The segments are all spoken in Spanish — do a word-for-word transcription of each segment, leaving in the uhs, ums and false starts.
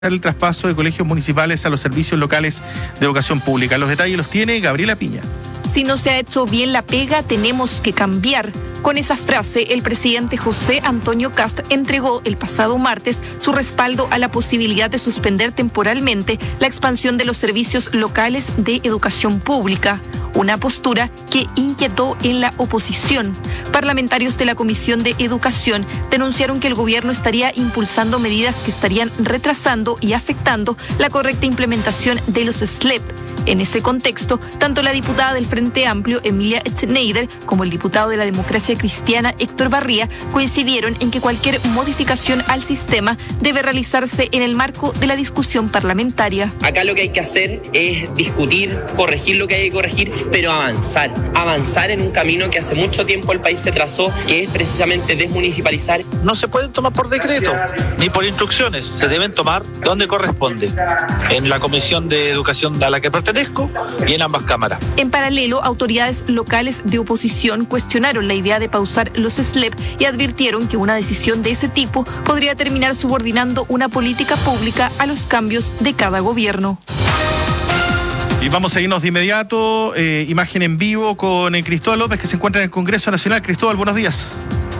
el traspaso de colegios municipales a los servicios locales de educación pública. Los detalles los tiene Gabriela Piña. Si no se ha hecho bien la pega, tenemos que cambiar. Con esa frase, el presidente José Antonio Kast entregó el pasado martes su respaldo a la posibilidad de suspender temporalmente la expansión de los servicios locales de educación pública, una postura que inquietó en la oposición. Parlamentarios de la Comisión de Educación denunciaron que el gobierno estaría impulsando medidas que estarían retrasando y afectando la correcta implementación de los S L E P. En ese contexto, tanto la diputada del Frente Amplio, Emilia Schneider, como el diputado de la Democracia Cristiana, Héctor Barría, coincidieron en que cualquier modificación al sistema debe realizarse en el marco de la discusión parlamentaria. Acá lo que hay que hacer es discutir, corregir lo que hay que corregir, pero avanzar. Avanzar en un camino que hace mucho tiempo el país se trazó, que es precisamente desmunicipalizar. No se pueden tomar por decreto, ni por instrucciones. Se deben tomar donde corresponde, en la Comisión de Educación a la que pertenezco y en ambas cámaras. En paralelo, autoridades locales de oposición cuestionaron la idea de pausar los S L E P y advirtieron que una decisión de ese tipo podría terminar subordinando una política pública a los cambios de cada gobierno. Y vamos a irnos de inmediato, eh, imagen en vivo con eh, Cristóbal López, que se encuentra en el Congreso Nacional. Cristóbal, buenos días.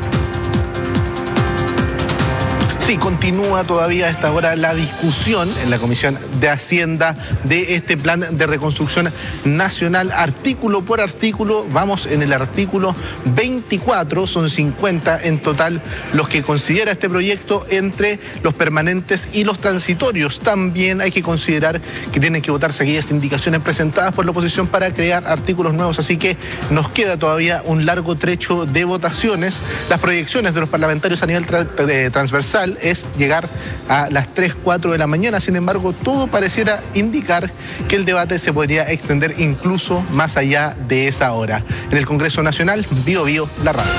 Sí, continúa todavía a esta hora la discusión en la Comisión de Hacienda de este plan de reconstrucción nacional, artículo por artículo. Vamos en el artículo veinticuatro, son cincuenta en total los que considera este proyecto entre los permanentes y los transitorios. También hay que considerar que tienen que votarse aquellas indicaciones presentadas por la oposición para crear artículos nuevos, así que nos queda todavía un largo trecho de votaciones. Las proyecciones de los parlamentarios a nivel tra de transversal es llegar a las tres, cuatro de la mañana. Sin embargo, todo pareciera indicar que el debate se podría extender incluso más allá de esa hora. En el Congreso Nacional, Bio Bio, la radio.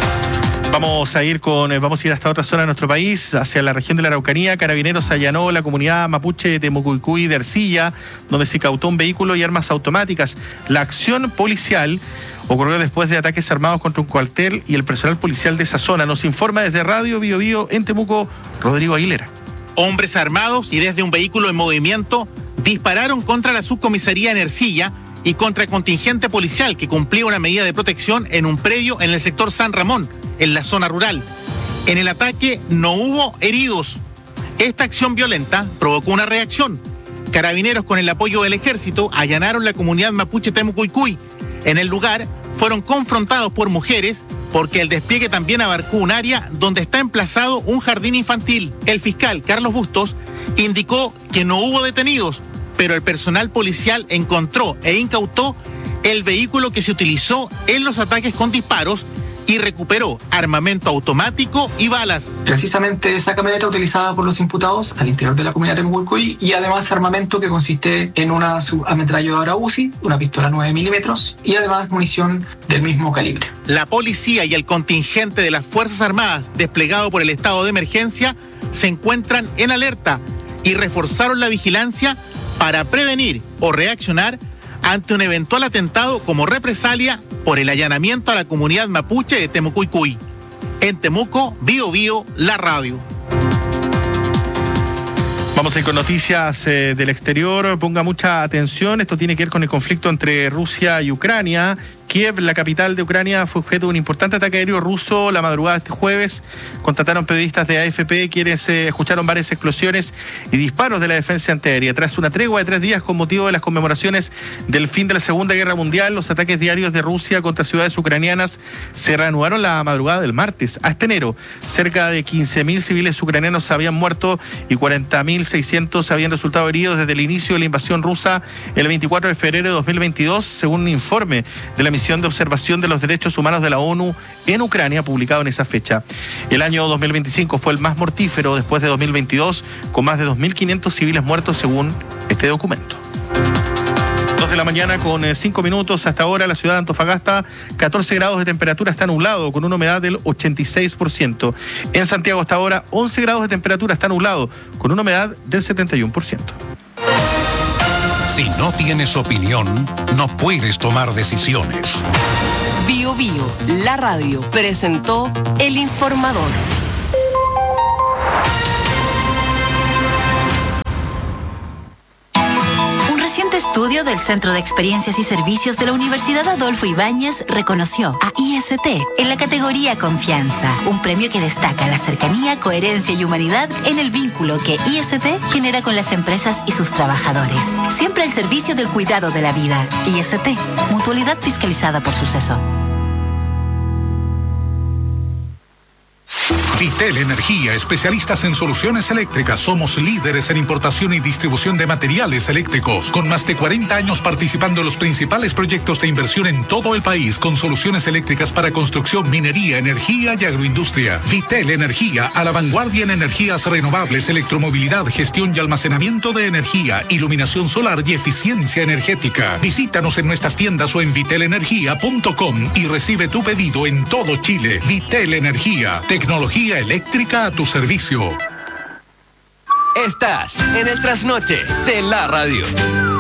Vamos a ir con, vamos a ir hasta otra zona de nuestro país, hacia la región de la Araucanía. Carabineros allanó la comunidad mapuche de Temucuicui de Ercilla, donde se incautó un vehículo y armas automáticas. La acción policial ocurrió después de ataques armados contra un cuartel y el personal policial de esa zona. Nos informa desde Radio Bio Bio en Temuco, Rodrigo Aguilera. Hombres armados y desde un vehículo en movimiento dispararon contra la subcomisaría en Ercilla y contra el contingente policial que cumplía una medida de protección en un predio en el sector San Ramón, en la zona rural. En el ataque no hubo heridos. Esta acción violenta provocó una reacción. Carabineros, con el apoyo del ejército, allanaron la comunidad mapuche Temucuicui. En el lugar fueron confrontados por mujeres porque el despliegue también abarcó un área donde está emplazado un jardín infantil. El fiscal Carlos Bustos indicó que no hubo detenidos, pero el personal policial encontró e incautó el vehículo que se utilizó en los ataques con disparos y recuperó armamento automático y balas. Precisamente esa camioneta utilizada por los imputados al interior de la comunidad de Temucuicui, y además armamento que consiste en una subametralladora U C I, una pistola nueve milímetros y además munición del mismo calibre. La policía y el contingente de las Fuerzas Armadas desplegado por el estado de emergencia se encuentran en alerta y reforzaron la vigilancia para prevenir o reaccionar ante un eventual atentado como represalia por el allanamiento a la comunidad mapuche de Temucuicui. En Temuco, Bio Bio, la radio. Vamos a ir con noticias eh, del exterior. Ponga mucha atención. Esto tiene que ver con el conflicto entre Rusia y Ucrania. Kiev, la capital de Ucrania, fue objeto de un importante ataque aéreo ruso la madrugada de este jueves. Contrataron periodistas de A F P quienes eh, escucharon varias explosiones y disparos de la defensa antiaérea. Tras una tregua de tres días con motivo de las conmemoraciones del fin de la Segunda Guerra Mundial, los ataques diarios de Rusia contra ciudades ucranianas se reanudaron la madrugada del martes. Hasta enero, cerca de quince mil civiles ucranianos habían muerto y cuarenta mil seiscientos habían resultado heridos desde el inicio de la invasión rusa el veinticuatro de febrero de dos mil veintidós, según un informe de la misión de observación de los derechos humanos de la ONU en Ucrania, publicado en esa fecha. El año dos mil veinticinco fue el más mortífero después de dos mil veintidós, con más de dos mil quinientos civiles muertos, según este documento. Dos de la mañana con cinco minutos. Hasta ahora la ciudad de Antofagasta, catorce grados de temperatura, está nublado, con una humedad del ochenta y seis por ciento. En Santiago hasta ahora, once grados de temperatura, está nublado, con una humedad del setenta y uno por ciento. Si no tienes opinión, no puedes tomar decisiones. Bio Bio, la radio, presentó El Informador. reciente estudio del Centro de Experiencias y Servicios de la Universidad Adolfo Ibáñez reconoció a I S T en la categoría Confianza, un premio que destaca la cercanía, coherencia y humanidad en el vínculo que I S T genera con las empresas y sus trabajadores. Siempre al servicio del cuidado de la vida. I S T, mutualidad fiscalizada por Suceso. Vitel Energía, especialistas en soluciones eléctricas. Somos líderes en importación y distribución de materiales eléctricos, con más de cuarenta años participando en los principales proyectos de inversión en todo el país, con soluciones eléctricas para construcción, minería, energía y agroindustria. Vitel Energía, a la vanguardia en energías renovables, electromovilidad, gestión y almacenamiento de energía, iluminación solar y eficiencia energética. Visítanos en nuestras tiendas o en vitel energía punto com y recibe tu pedido en todo Chile. Vitel Energía, tecnología eléctrica a tu servicio. Estás en el trasnoche de la radio.